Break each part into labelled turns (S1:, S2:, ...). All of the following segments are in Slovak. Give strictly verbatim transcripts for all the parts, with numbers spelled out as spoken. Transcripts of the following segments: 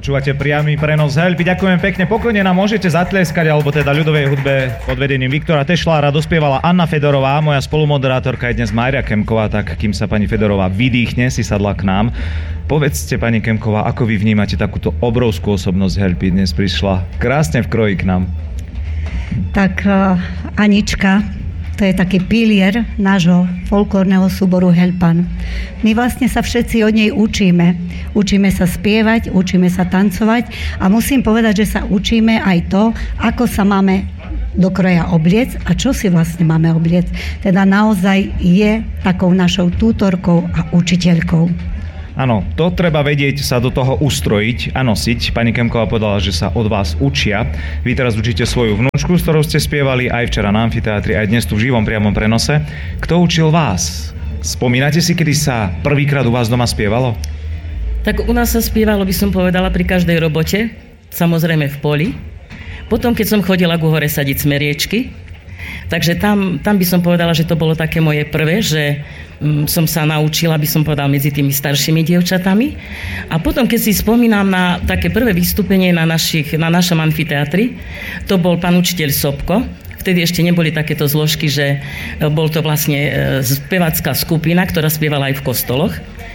S1: Počúvate priamy prenos Helpy. Ďakujem pekne. Pokojne nám môžete zatlieskať, alebo teda ľudovej hudbe pod vedením Viktora Tešlára dospievala Anna Fedorová, moja spolumoderátorka je dnes Mária Kemková, tak kým sa pani Fedorová vydýchne, si sadla k nám. Povedzte, pani Kemková, ako vy vnímate takúto obrovskú osobnosť Helpy? Dnes prišla krásne v kroji k nám.
S2: Tak uh, Anička, to je taký pilier nášho folklórneho súboru Helpan. My vlastne sa všetci od nej učíme. Učíme sa spievať, učíme sa tancovať a musím povedať, že sa učíme aj to, ako sa máme do kroja obliec a čo si vlastne máme obliec. Teda naozaj je takou našou tútorkou a učiteľkou.
S1: Áno, to treba vedieť sa do toho ustrojiť a nosiť. Pani Kemková povedala, že sa od vás učia. Vy teraz učíte svoju vnúčku, s ktorou ste spievali aj včera na amfiteátri, aj dnes tu v živom priamom prenose. Kto učil vás? Spomínate si, kedy sa prvýkrát u vás doma spievalo?
S3: Tak u nás sa spievalo, by som povedala, pri každej robote, samozrejme v poli. Potom, keď som chodila ku hore sadiť smeriečky, takže tam, tam by som povedala, že to bolo také moje prvé, že um, som sa naučila, by som povedala, medzi tými staršími dievčatami. A potom, keď si spomínam na také prvé vystúpenie na, našich, na našom amfiteátri, to bol pán učiteľ Sobko. Vtedy ešte neboli takéto zložky, že bol to vlastne spevacká skupina, ktorá spievala aj v kostoloch.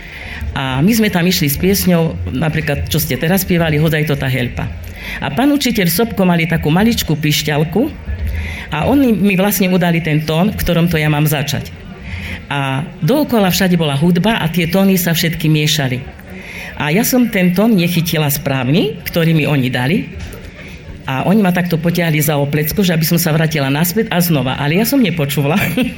S3: A my sme tam išli s piesňou, napríklad, čo ste teraz spievali, Hodaj to tá Helpa. A pán učiteľ Sobko mali takú maličkú pišťalku a oni mi vlastne udali ten tón, v ktorom to ja mám začať. A dookola všade bola hudba a tie tóny sa všetky miešali. A ja som ten tón nechytila správny, ktorý mi oni dali. A oni ma takto potiahli za oplecko, že aby som sa vrátila naspäť a znova. Ale ja som nepočula.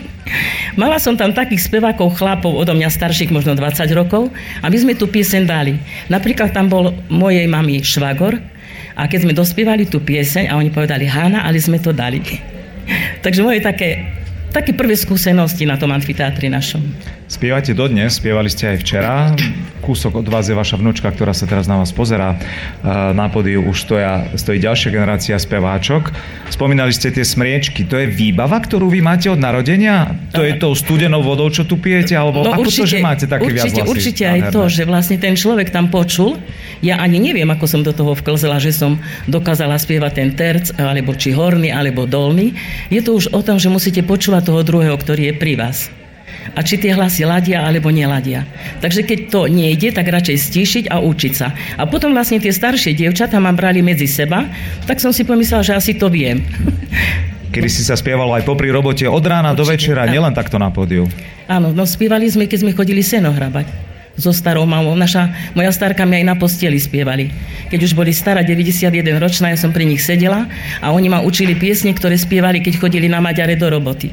S3: Mala som tam takých spevákov, chlapov odo mňa starších, možno dvadsať rokov. A my sme tú pieseň dali. Napríklad tam bol mojej mami švagor. A keď sme dospievali tú pieseň a oni povedali Hána, ale sme to dali. Takže moje také, také prvé skúsenosti na tom amfiteátri našom.
S1: Spievate dodnes, spievali ste aj včera. Kúsok od vás je vaša vnúčka, ktorá sa teraz na vás pozerá. Na pódiu už stoja, stojí ďalšia generácia speváčok. Spomínali ste tie smriečky. To je výbava, ktorú vy máte od narodenia? To je tou studenou vodou, čo tu pijete? Alebo
S3: no,
S1: ako
S3: určite,
S1: to, že máte také
S3: určite,
S1: viac vlasy?
S3: Určite aj to, že vlastne ten človek tam počul. Ja ani neviem, ako som do toho vklzela, že som dokázala spievať ten terc, alebo či horný, alebo dolný. Je to už o tom, že musíte počúvať toho druhého, ktorý je pri vás. A či tie hlasy ladia, alebo neladia. Takže keď to nejde, tak radšej stíšiť a učiť sa. A potom vlastne tie staršie dievčatá ma brali medzi seba, tak som si pomyslela, že asi to viem.
S1: Kedy si sa spievalo aj popri robote od rána do večera, nielen takto na pódiu.
S3: Áno, no spievali sme, keď sme chodili seno hrabať. So starou mamou. Naša, moja starka mi aj na posteli spievali. Keď už boli stará, deväťdesiatjeden ročná, ja som pri nich sedela a oni ma učili piesne, ktoré spievali, keď chodili na Maďare do roboty.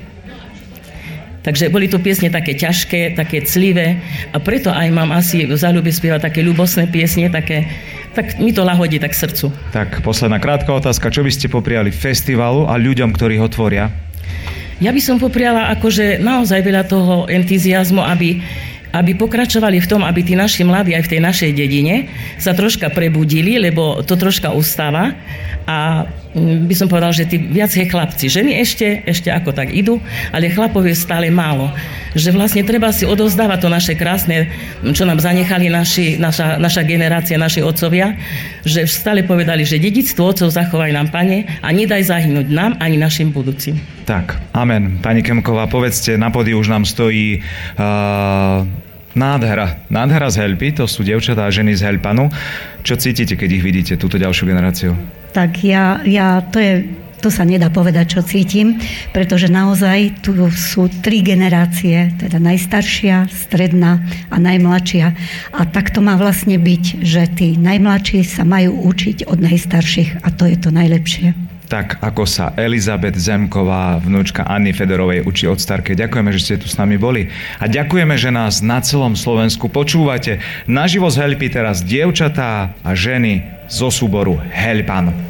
S3: Takže boli to piesne také ťažké, také clivé a preto aj mám asi v záľube spievať také ľubosné piesne, také, tak mi to lahodí tak srdcu. Tak,
S1: posledná krátka otázka. Čo by ste popriali festivalu a ľuďom, ktorí ho tvoria?
S3: Ja by som popriala akože naozaj veľa toho entuziazmu, aby aby pokračovali v tom, aby tí naši mladí aj v tej našej dedine sa troška prebudili, lebo to troška ustáva a by som povedal, že tí viac je chlapci. Ženy ešte, ešte ako tak idú, ale chlapov je stále málo. Že vlastne treba si odovzdávať to naše krásne, čo nám zanechali naši, naša, naša generácia, naši otcovia, že stále povedali, že dedičstvo otcov zachovaj nám, Pane, a nedaj zahynúť nám ani našim budúcim.
S1: Tak, amen. Pani Kemková, povedzte, na pódiu už nám stojí uh, nádhera. Nádhera z Helpy, to sú dievčatá a ženy z Helpanu. Čo cítite, keď ich vidíte, túto ďalšiu generáciu?
S2: Tak ja, ja to je, to sa nedá povedať, čo cítim, pretože naozaj tu sú tri generácie, teda najstaršia, stredná a najmladšia. A tak to má vlastne byť, že tí najmladší sa majú učiť od najstarších a to je to najlepšie.
S1: Tak, ako sa Elizabeth Zemková, vnúčka Anny Fedorovej, učí od starkej. Ďakujeme, že ste tu s nami boli. A ďakujeme, že nás na celom Slovensku počúvate. Naživo z Helpy teraz dievčatá a ženy zo súboru Helpan.